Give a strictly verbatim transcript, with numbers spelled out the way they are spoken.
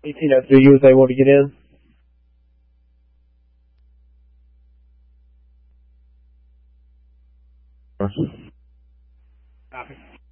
eighteen oh three, you was able to get in? Copy.